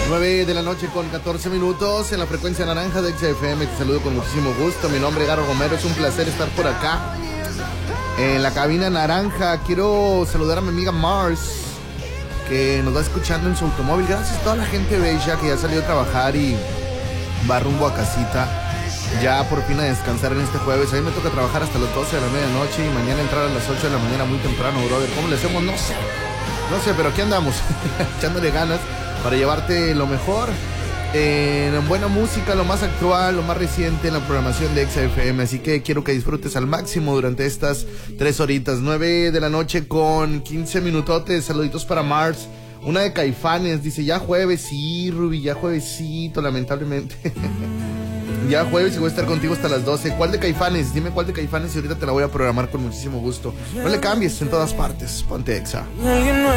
9 de la noche con 14 minutos en la frecuencia naranja de XFM. Te saludo con muchísimo gusto. Mi nombre es Garo Romero. Es un placer estar por acá en la cabina naranja. Quiero saludar a mi amiga Mars, que nos va escuchando en su automóvil. Gracias a toda la gente bella que ya salió a trabajar y va rumbo a casita. Ya por fin a descansar en este jueves. A mí me toca trabajar hasta las 12 de la medianoche y mañana entrar a las 8 de la mañana muy temprano, brother. ¿Cómo le hacemos? No sé, pero aquí andamos echándole ganas para llevarte lo mejor en buena música, lo más actual, lo más reciente en la programación de XFM. Así que quiero que disfrutes al máximo durante estas 3 horitas. 9 de la noche con 15 minutotes. Saluditos para Mars. Una de Caifanes, dice, ya jueves, sí, Ruby, ya juevesito, lamentablemente. Ya jueves y voy a estar contigo hasta las 12. ¿Cuál de Caifanes? Dime cuál de Caifanes y ahorita te la voy a programar con muchísimo gusto. No le cambies, en todas partes. Ponte Exa.